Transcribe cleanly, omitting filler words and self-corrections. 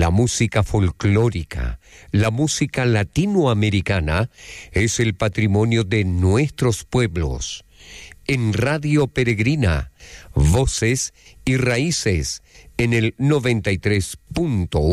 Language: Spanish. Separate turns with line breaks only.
La música folclórica, la música latinoamericana es el patrimonio de nuestros pueblos. En Radio Peregrina, Voces y Raíces, en el 93.1